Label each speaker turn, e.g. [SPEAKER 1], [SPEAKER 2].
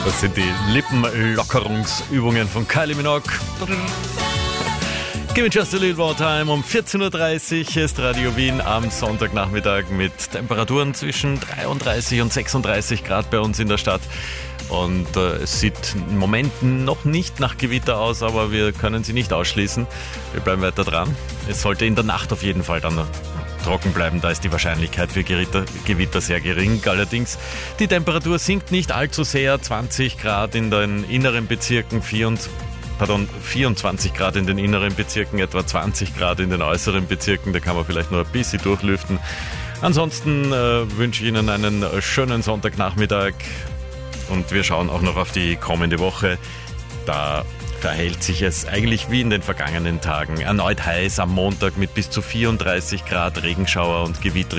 [SPEAKER 1] Das sind die Lippenlockerungsübungen von Kylie Minogue. Give me just a little more time. Um 14.30 Uhr ist Radio Wien am Sonntagnachmittag mit Temperaturen zwischen 33 und 36 Grad bei uns in der Stadt. Und es sieht im Moment noch nicht nach Gewitter aus, aber wir können sie nicht ausschließen. Wir bleiben weiter dran. Es sollte in der Nacht auf jeden Fall dann trocken bleiben, da ist die Wahrscheinlichkeit für Gewitter sehr gering. Allerdings, die Temperatur sinkt nicht allzu sehr, 20 Grad in den inneren Bezirken, 24 Grad in den inneren Bezirken, etwa 20 Grad in den äußeren Bezirken, da kann man vielleicht nur ein bisschen durchlüften. Ansonsten wünsche ich Ihnen einen schönen Sonntagnachmittag und wir schauen auch noch auf die kommende Woche. Da verhält sich es eigentlich wie in den vergangenen Tagen. Erneut heiß am Montag mit bis zu 34 Grad, Regenschauer und Gewitter.